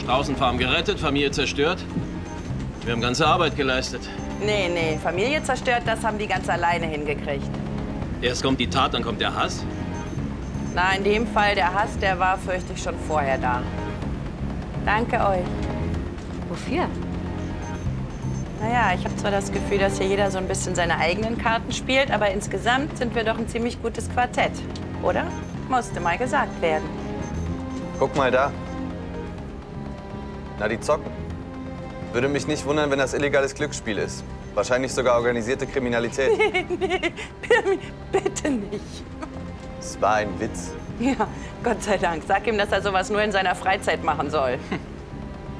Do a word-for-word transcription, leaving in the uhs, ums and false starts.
Straußenfarm gerettet, Familie zerstört. Wir haben ganze Arbeit geleistet. Nee, nee, Familie zerstört, das haben die ganz alleine hingekriegt. Erst kommt die Tat, dann kommt der Hass. Na, in dem Fall, der Hass, der war, fürchte ich, schon vorher da. Danke euch. Wofür? Naja, ich habe zwar das Gefühl, dass hier jeder so ein bisschen seine eigenen Karten spielt, aber insgesamt sind wir doch ein ziemlich gutes Quartett, oder? Musste mal gesagt werden. Guck mal da. Na, die zocken. Würde mich nicht wundern, wenn das illegales Glücksspiel ist. Wahrscheinlich sogar organisierte Kriminalität. Nee, nee, Pirmi, bitte nicht. Es war ein Witz. Ja, Gott sei Dank. Sag ihm, dass er sowas nur in seiner Freizeit machen soll.